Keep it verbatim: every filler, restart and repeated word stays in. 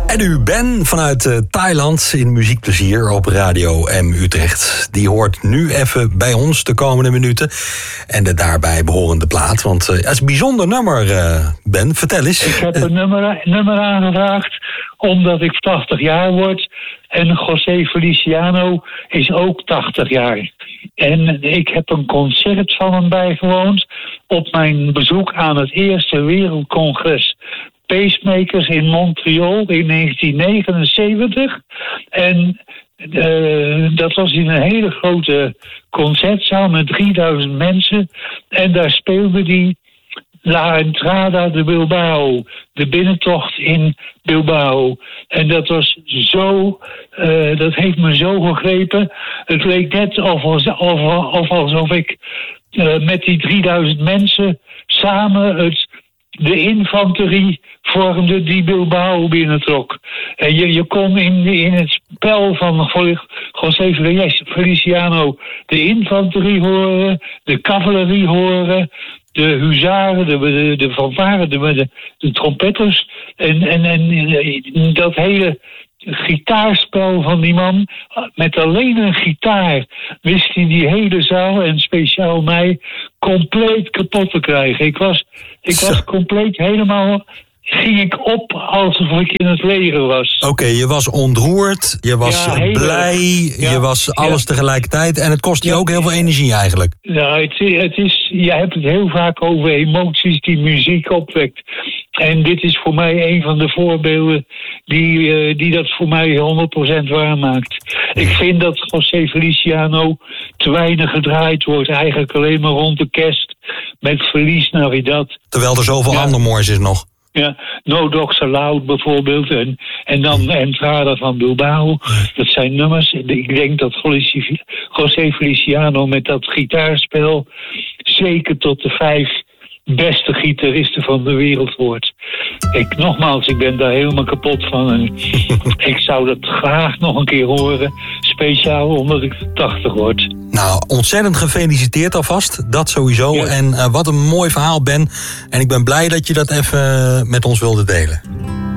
En u Ben vanuit uh, Thailand in Muziekplezier op Radio M Utrecht. Die hoort nu even bij ons de komende minuten. En de daarbij behorende plaat. Want uh, het is een bijzonder nummer, uh, Ben. Vertel eens. Ik heb een nummer, nummer aangevraagd omdat ik tachtig jaar word. En José Feliciano is ook tachtig jaar. En ik heb een concert van hem bijgewoond op mijn bezoek aan het eerste wereldcongres Pacemakers in Montreal in negentien negenenzeventig. En uh, dat was in een hele grote concertzaal met drieduizend mensen. En daar speelde die La Entrada de Bilbao, de binnentocht in Bilbao. En dat was zo, uh, dat heeft me zo gegrepen. Het leek net of, of, of alsof ik uh, met die drieduizend mensen samen het, de infanterie vormde die Bilbao binnentrok. En je, je kon in, in het spel van José Feliciano de infanterie horen, de cavalerie horen, de huzaren, de, de, de fanfare, de, de, de trompetters. En, en, en dat hele gitaarspel van die man, met alleen een gitaar wist hij die hele zaal en speciaal mij compleet kapot te krijgen. Ik was, ik was compleet helemaal, ging ik op alsof ik in het leger was. Oké, okay, je was ontroerd, je was ja, heel blij, ja, je was alles ja. tegelijkertijd en het kost je ja. ook heel veel energie eigenlijk. Nou, het, het is, je hebt het heel vaak over emoties die muziek opwekt. En dit is voor mij een van de voorbeelden die, uh, die dat voor mij honderd procent waarmaakt. Ik vind dat José Feliciano te weinig gedraaid wordt. Eigenlijk alleen maar rond de kerst met Feliz Navidad. Terwijl er zoveel ja. andere moois is nog. Ja, No Dogs Allowed bijvoorbeeld. En, en dan Entrada van Bilbao. Dat zijn nummers. Ik denk dat José Feliciano met dat gitaarspel zeker tot de vijf beste gitaristen van de wereld wordt. Ik, nogmaals, ik ben daar helemaal kapot van. En ik zou dat graag nog een keer horen. Speciaal omdat ik tachtig word. Nou, ontzettend gefeliciteerd alvast. Dat sowieso. Ja. En uh, wat een mooi verhaal, Ben. En ik ben blij dat je dat even met ons wilde delen.